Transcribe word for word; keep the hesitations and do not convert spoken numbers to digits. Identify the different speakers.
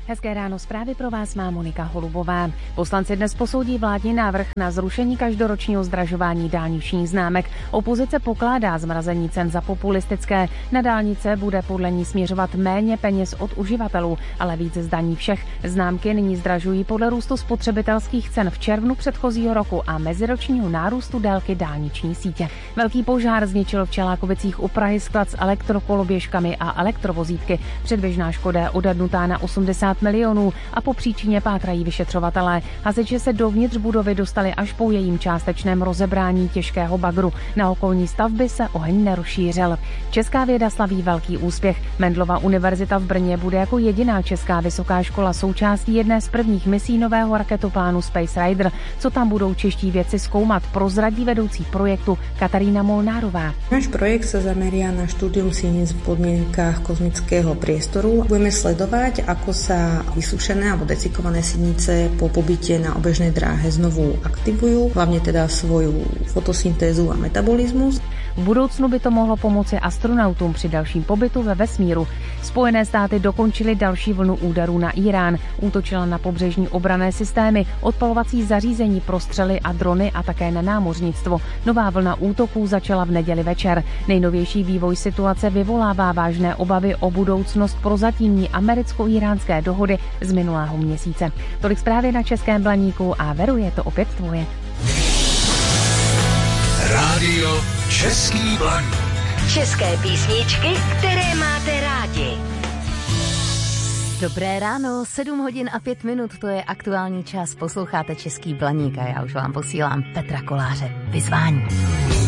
Speaker 1: Hezké ráno, zprávy pro vás má Monika Holubová. Poslanci dnes posoudí vládní návrh na zrušení každoročního zdražování dálničních známek. Opozice pokládá zmrazení cen za populistické. Na dálnice bude podle ní směřovat méně peněz od uživatelů, ale více zdaní všech. Známky nyní zdražují podle růstu spotřebitelských cen v červnu předchozího roku a meziročního nárůstu délky dálniční sítě. Velký požár zničil v Čelákovicích u Prahy sklad s elektrokoloběžkami a elektrovozítky. Předběžná škoda je odhadnutá na osmdesát milionů a po příčině pátrají vyšetřovatelé. Hasiči se dovnitř budovy dostali až po jejím částečném rozebrání těžkého bagru. Na okolní stavby se oheň nerozšířil. Česká věda slaví velký úspěch. Mendelova univerzita v Brně bude jako jediná česká vysoká škola součástí jedné z prvních misí nového raketoplánu Space Rider. Co tam budou čeští vědci zkoumat, prozradí vedoucí projektu Katarína Molnárová.
Speaker 2: Náš projekt sa zameria na štúdium sínic v podmienkach kozmického priestoru. Budeme sledovať, ako sa vysušené alebo decikované sinice po pobyte na obežnej dráhe znovu aktivujú, hlavne teda svoju fotosyntézu a metabolizmus.
Speaker 1: V budoucnu by to mohlo pomoci astronautům při dalším pobytu ve vesmíru. Spojené státy dokončily další vlnu úderů na Irán. Útočila na pobřežní obranné systémy, odpalovací zařízení pro střely a drony a také na námořnictvo. Nová vlna útoků začala v neděli večer. Nejnovější vývoj situace vyvolává vážné obavy o budoucnost prozatímní americko-iránské dohody z minulého měsíce. Tolik zprávy na Českém Blaníku a Veru, je to opět tvoje.
Speaker 3: Rádio Český Blaník.
Speaker 4: České písničky, které máte rádi.
Speaker 5: Dobré ráno, sedm hodin a pět minut, to je aktuální čas. Posloucháte Český Blaník a já už vám posílám Petra Koláře vyzvání.